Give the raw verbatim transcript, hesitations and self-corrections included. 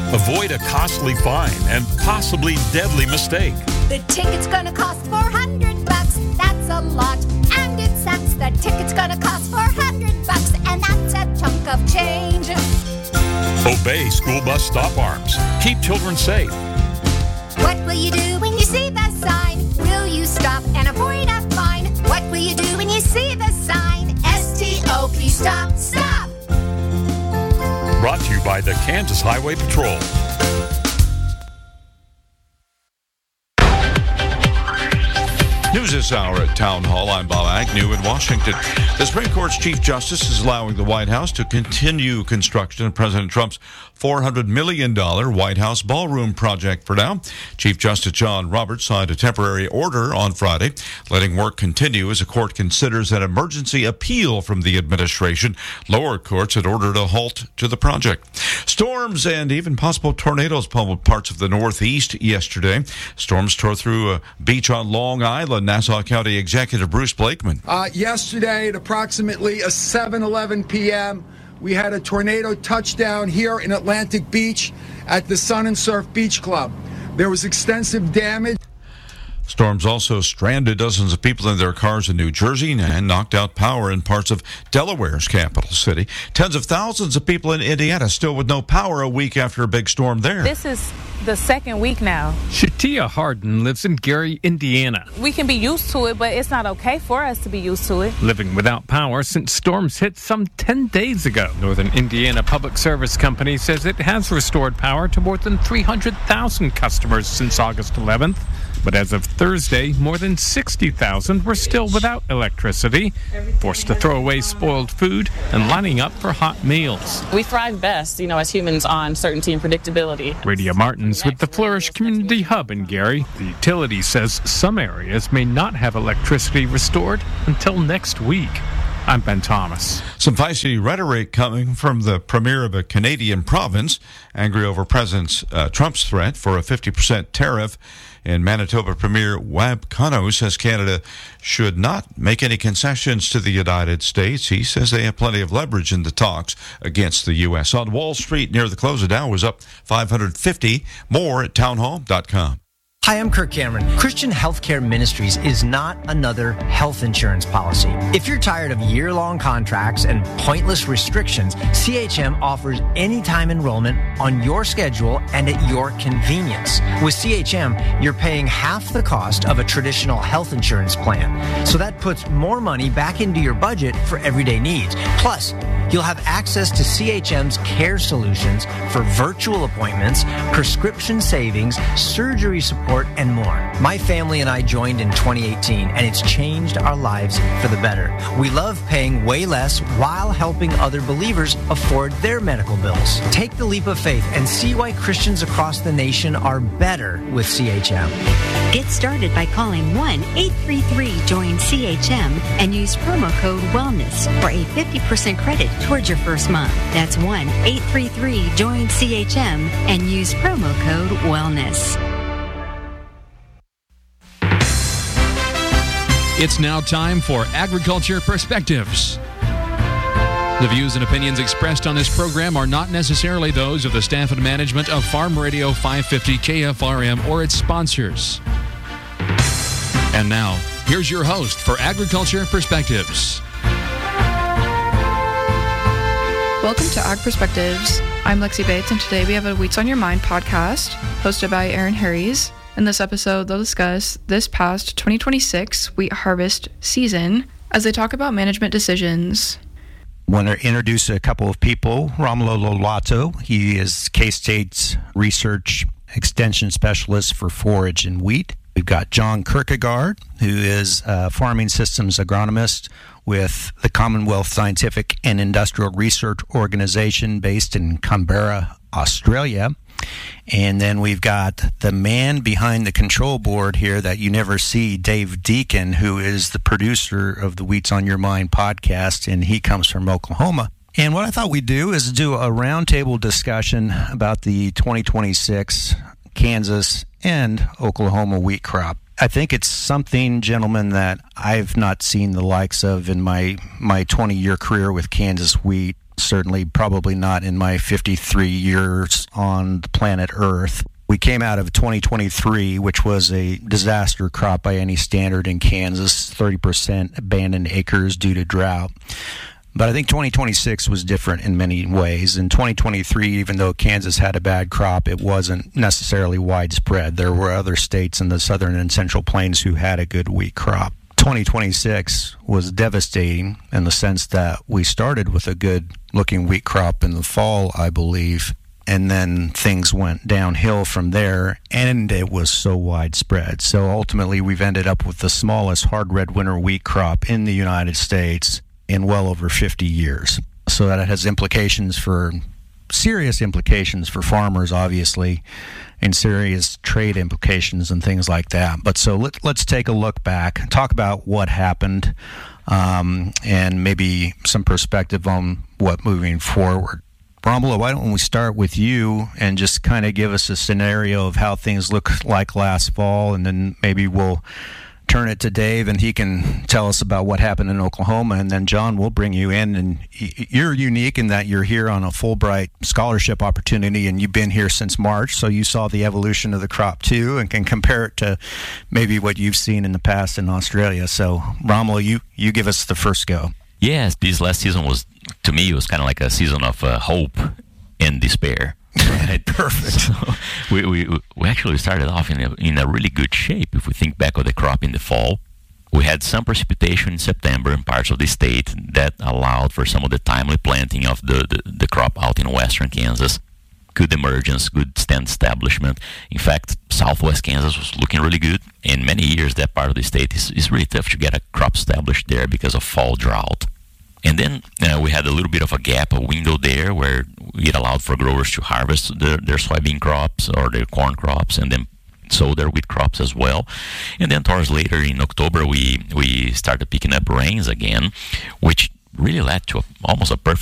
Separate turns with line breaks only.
Avoid a costly fine and possibly deadly mistake.
The ticket's gonna cost four hundred bucks. That's a lot. And it sucks. The ticket's gonna cost four hundred bucks. And that's a chunk of change.
Obey school bus stop arms. Keep children safe.
What will you do when you see the sign? Will you stop and avoid a fine? What will you do when you see the sign? S T O P, stop, stop.
Brought to you by the Kansas Highway Patrol.
News this hour at Town Hall. I'm Bob Agnew in Washington. The Supreme Court's Chief Justice is allowing the White House to continue construction of President Trump's four hundred million dollars White House ballroom project for now. Chief Justice John Roberts signed a temporary order on Friday, letting work continue as the court considers an emergency appeal from the administration. Lower courts had ordered a halt to the project. Storms and even possible tornadoes pummeled parts of the Northeast yesterday. Storms tore through a beach on Long Island. Nassau County Executive Bruce Blakeman.
Uh, yesterday at approximately seven eleven p.m., we had a tornado touchdown here in Atlantic Beach at the Sun and Surf Beach Club. There was extensive damage.
Storms also stranded dozens of people in their cars in New Jersey and knocked out power in parts of Delaware's capital city. Tens of thousands of people in Indiana still with no power a week after a big storm there.
This is the second week now.
Shatia Harden lives in Gary, Indiana.
We can be used to it, but it's not okay for us to be used to it.
Living without power since storms hit some ten days ago. Northern Indiana Public Service Company says it has restored power to more than three hundred thousand customers since August eleventh. But as of Thursday, more than sixty thousand were still without electricity, forced to throw away spoiled food and lining up for hot meals.
We thrive best, you know, as humans on certainty and predictability.
Radia Martins with the Flourish Community Hub in Gary. The utility says some areas may not have electricity restored until next week. I'm Ben Thomas.
Some feisty rhetoric coming from the premier of a Canadian province, angry over President uh, Trump's threat for a fifty percent tariff. And Manitoba Premier Wab Kano says Canada should not make any concessions to the United States. He says they have plenty of leverage in the talks against the U S. On Wall Street near the close of Dow was up five hundred fifty. More at townhall dot com.
Hi, I'm Kirk Cameron. Christian Healthcare Ministries is not another health insurance policy. If you're tired of year-long contracts and pointless restrictions, C H M offers anytime enrollment on your schedule and at your convenience. With C H M, you're paying half the cost of a traditional health insurance plan. So that puts more money back into your budget for everyday needs. Plus, you'll have access to C H M's care solutions for virtual appointments, prescription savings, surgery support, and more. My family and I joined in twenty eighteen, and it's changed our lives for the better. We love paying way less while helping other believers afford their medical bills. Take the leap of faith and see why Christians across the nation are better with C H M.
Get started by calling one eight three three join C H M and use promo code WELLNESS for a fifty percent credit towards your first month. That's one eight three three join C H M and use promo code WELLNESS.
It's now time for Agriculture Perspectives. The views and opinions expressed on this program are not necessarily those of the staff and management of Farm Radio five fifty K F R M or its sponsors. And now, here's your host for Agriculture Perspectives.
Welcome to Ag Perspectives. I'm Lexi Bates, and today we have a Wheats on Your Mind podcast hosted by Aaron Harries. In this episode, they'll discuss this past twenty twenty-six wheat harvest season as they talk about management decisions.
I want to introduce a couple of people. Romulo Lolato, he is K-State's research extension specialist for forage and wheat. We've got John Kierkegaard, who is a farming systems agronomist with the Commonwealth Scientific and Industrial Research Organization based in Canberra, Australia. And then we've got the man behind the control board here that you never see, Dave Deacon, who is the producer of the Wheats on Your Mind podcast, and he comes from Oklahoma. And what I thought we'd do is do a roundtable discussion about the twenty twenty-six Kansas and Oklahoma wheat crop. I think it's something, gentlemen, that I've not seen the likes of in my my twenty-year career with Kansas wheat. Certainly, probably not in my fifty-three years on the planet Earth. We came out of twenty twenty-three, which was a disaster crop by any standard in Kansas, thirty percent abandoned acres due to drought. But I think twenty twenty-six was different in many ways. In twenty twenty-three, even though Kansas had a bad crop, it wasn't necessarily widespread. There were other states in the southern and central plains who had a good wheat crop. twenty twenty-six was devastating in the sense that we started with a good-looking wheat crop in the fall, I believe, and then things went downhill from there, and it was so widespread. So ultimately, we've ended up with the smallest hard red winter wheat crop in the United States in well over fifty years. So that has implications for, serious implications for farmers, obviously, and serious trade implications and things like that. But so let, let's take a look back, talk about what happened, um, and maybe some perspective on what moving forward. Romulo, why don't we start with you and just kind of give us a scenario of how things look like last fall, and then maybe we'll turn it to Dave and he can tell us about what happened in Oklahoma, and then John, we'll bring you in. And you're unique in that you're here on a Fulbright scholarship opportunity, and you've been here since March, so you saw the evolution of the crop too and can compare it to maybe what you've seen in the past in Australia. So Romulo, you, you give us the first go.
Yes, this last season was, to me, it was kind of like a season of uh, hope and despair.
Right, perfect.
So we, we we actually started off in a, in a really good shape. If we think back of the crop in the fall, we had some precipitation in September in parts of the state that allowed for some of the timely planting of the, the, the crop out in western Kansas. Good emergence, good stand establishment. In fact, southwest Kansas was looking really good. In many years, that part of the state is, is really tough to get a crop established there because of fall drought. And then uh, we had a little bit of a gap, a window there, where it allowed for growers to harvest their, their soybean crops or their corn crops and then sow their wheat crops as well. And then towards later in October, we, we started picking up rains again, which really led to a, almost a perfect